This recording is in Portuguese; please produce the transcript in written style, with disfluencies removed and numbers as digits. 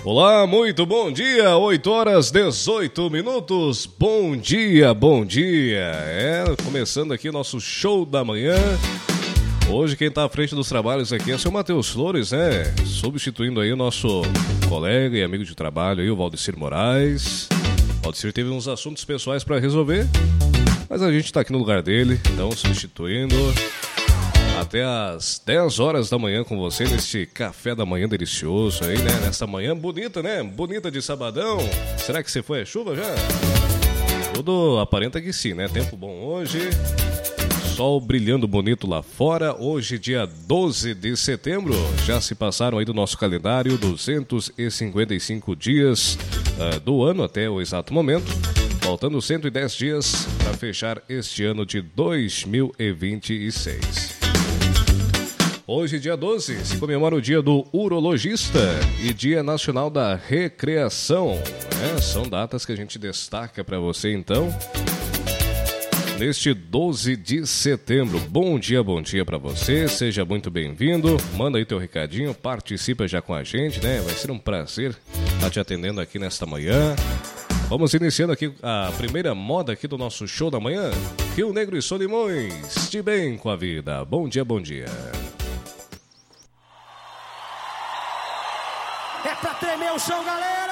Olá, muito bom dia, 8 horas 18 minutos, bom dia, bom dia. Começando aqui o nosso show da manhã. Hoje quem tá à frente dos trabalhos aqui é o seu Matheus Flores, né? Substituindo aí o nosso colega e amigo de trabalho aí, o Valdecir Moraes. O Valdecir teve uns assuntos pessoais para resolver, mas a gente tá aqui no lugar dele, então substituindo até às 10 horas da manhã com você neste café da manhã delicioso aí, né? Nessa manhã bonita, né? Bonita de sabadão. Será que você foi à chuva já? Tudo aparenta que sim, né? Tempo bom hoje. Sol brilhando bonito lá fora. Hoje, dia 12 de setembro. Já se passaram aí do nosso calendário 255 dias do ano até o exato momento. Faltando 110 dias para fechar este ano de 2026. Hoje, dia 12, se comemora o dia do urologista e dia nacional da recreação. São datas que a gente destaca para você, então, neste 12 de setembro. Bom dia para você, seja muito bem-vindo. Manda aí teu recadinho, participa já com a gente, né? Vai ser um prazer estar te atendendo aqui nesta manhã. Vamos iniciando aqui a primeira moda aqui do nosso show da manhã. Rio Negro e Solimões, de bem com a vida. Bom dia, bom dia. É pra tremer o chão, galera!